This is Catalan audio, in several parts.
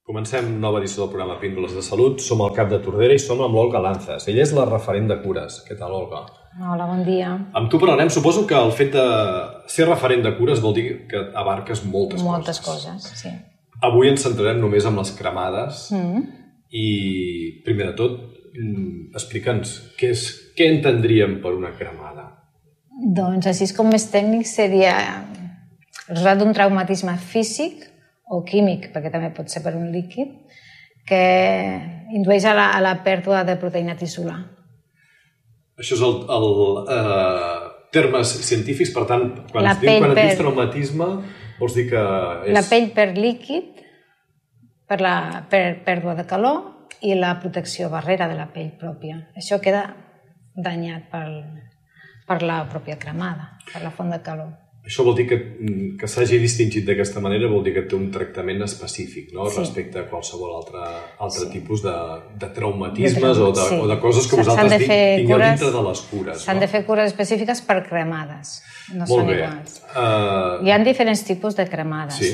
Comencem nova edició del programa Píndoles de Salut. Som al Cap de Tordera i som amb l'Olga Lanzas. Ella és la referent de cures. Què tal, Olga? Hola, bon dia. Amb tu parlarem. Suposo que el fet de ser referent de cures vol dir que abarques moltes coses. Moltes coses, sí. Avui ens centrarem només en les cremades. I, primer de tot, explica'ns què entendríem per una cremada. Doncs així com més tècnic seria el resultat d'un traumatisme físic o químic, perquè també pot ser per un líquid, que indueix a la pèrdua de proteïna tissular. Això és termes científics, per tant, quan et dius traumatisme, vols dir que és... La pell perd líquid per pèrdua de calor i la protecció barrera de la pell pròpia. Això queda danyat per la pròpia cremada, per la font de calor. Això vol dir que s'hagi distingit d'aquesta manera, vol dir que té un tractament específic, no? Sí. Respecte a qualsevol altre tipus de traumatismes o de coses que vosaltres tingueu dintre de les cures. S'han de fer cures específiques per cremades, no són iguals. Hi ha diferents tipus de cremades. Sí.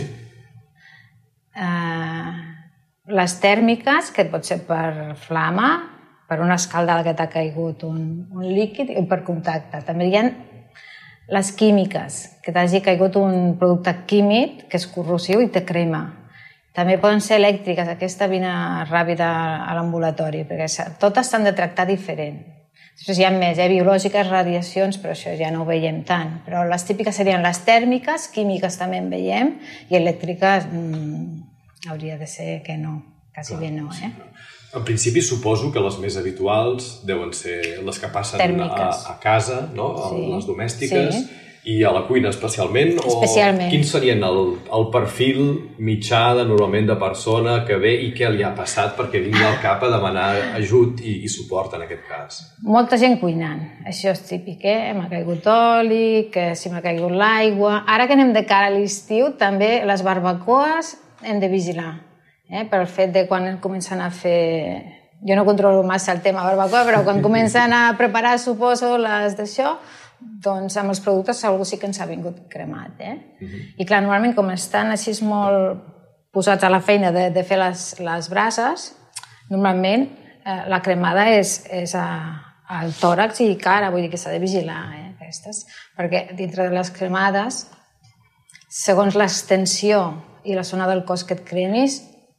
Les tèrmiques, que pot ser per flama, per una escaldada que t'ha caigut un líquid, i per contacte. També hi ha les químiques, que t'hagi caigut un producte químic que és corrosiu i te crema. També poden ser elèctriques, aquesta vine ràpida a l'ambulatori, perquè totes s'han de tractar diferent. Després hi ha més, biològiques, radiacions, però això ja no ho veiem tant. Però les típiques serien les tèrmiques, químiques també en veiem, i elèctriques hauria de ser que no, quasi bé no. En principi suposo que les més habituals deuen ser les que passen a casa, no? Les domèstiques, i a la cuina especialment? Especialment. Quins serien el perfil mitjà normalment de persona que ve i què li ha passat perquè vingui al cap a demanar ajut i suport en aquest cas? Molta gent cuinant, això és típic, m'ha caigut oli, que si m'ha caigut l'aigua. Ara que anem de cara a l'estiu, també les barbacoes hem de vigilar. Per el fet de quan comencen a fer... Jo no controlo massa el tema barbacoa, però quan comencen a preparar, suposo, les d'això, doncs amb els productes algú sí que ens ha vingut cremat. I clar, normalment com estan així molt posats a la feina de fer les brases, normalment la cremada és al tòrax i cara, vull dir que s'ha de vigilar aquestes, perquè dintre de les cremades, segons l'extensió i la zona del cos que et cremis,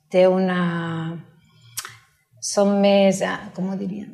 són més, com ho diríem?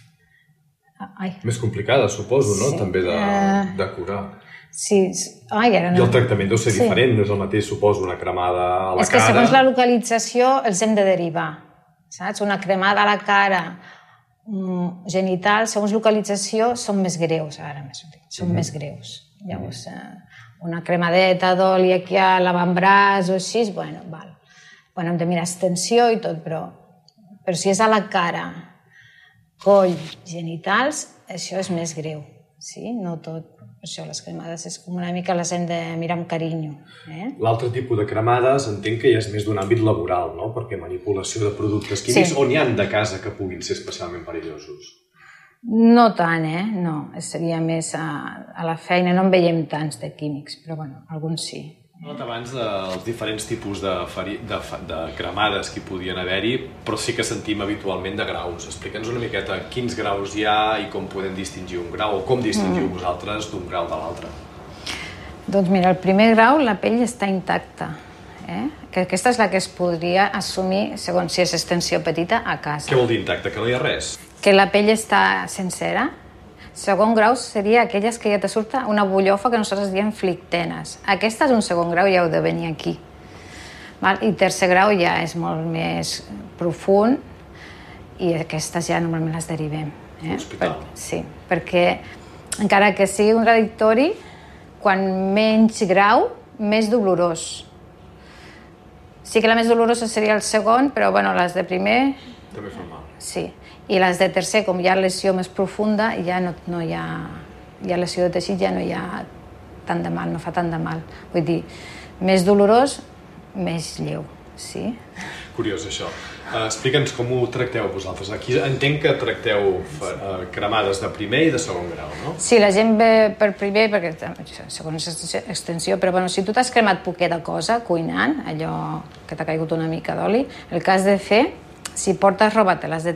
Més complicades, suposo, no? També de curar. Sí. I el tractament deu ser diferent, no és el mateix, suposo, una cremada a la cara... És que segons la localització els hem de derivar, saps? Una cremada a la cara genital, segons localització, són més greus, ara són més greus. Llavors, una cremadeta d'oli aquí a l'avantbraç o així, bueno, val. Bueno, hem de mirar extensió i tot, però si és a la cara, coll, genitals, això és més greu, sí? No tot. Per això les cremades és com una mica les hem de mirar amb carinyo. L'altre tipus de cremades entenc que ja és més d'un àmbit laboral, no? Perquè manipulació de productes químics, on hi ha de casa que puguin ser especialment perillosos? No tant, no. Seria més a la feina, no en veiem tants de químics, però bueno, alguns sí. Hem parlat abans dels diferents tipus de cremades que hi podien haver-hi, però sí que sentim habitualment de graus. Explica'ns una miqueta quins graus hi ha i com podem distingir un grau, o com distingiu vosaltres d'un grau de l'altre. Doncs mira, el primer grau, la pell està intacta. Que aquesta és la que es podria assumir, segons si és extensió petita, a casa. Què vol dir intacta? Que no hi ha res? Que la pell està sencera. Segon grau seria aquelles que ja te surt una bullofa que nosaltres diem flictenes. Aquesta és un segon grau, ja heu de venir aquí. I tercer grau ja és molt més profund i aquestes ja normalment les derivem. L'hospital. Sí, perquè encara que sigui un contradictori, quan menys grau, més dolorós. Sí que la més dolorosa seria el segon, però les de primer... També fan mal. Sí. I les de tercer, com hi ha lesió més profunda, ja no hi ha lesió de teixit, ja no hi ha tant de mal, no fa tant de mal. Vull dir, més dolorós, més lleu, sí. Curiós, això. Explica'ns com ho tracteu vosaltres. Aquí entenc que tracteu cremades de primer i de segon grau, no? Sí, la gent ve per primer, perquè segons extensió, però bueno, si tu t'has cremat poqueta cosa cuinant, allò que t'ha caigut una mica d'oli, el que has de fer, si portes roba te l'has de